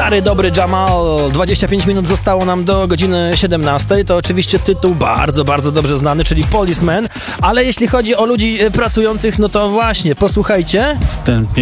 Stary, dobry Jamal. 25 minut zostało nam do godziny 17. To oczywiście tytuł bardzo, bardzo dobrze znany, czyli Policeman. Ale jeśli chodzi o ludzi pracujących, no to właśnie, posłuchajcie. W ten